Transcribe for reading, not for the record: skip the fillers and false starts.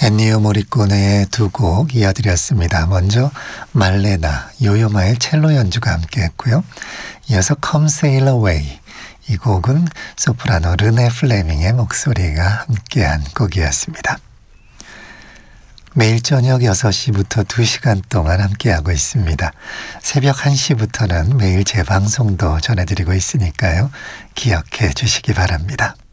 엔니오 모리코네의 두 곡 이어드렸습니다. 먼저 말레나, 요요마의 첼로 연주가 함께했고요. 이어서 Come Sail Away, 이 곡은 소프라노 르네 플레밍의 목소리가 함께한 곡이었습니다. 매일 저녁 6시부터 2시간 동안 함께하고 있습니다. 새벽 1시부터는 매일 재방송도 전해드리고 있으니까요. 기억해 주시기 바랍니다.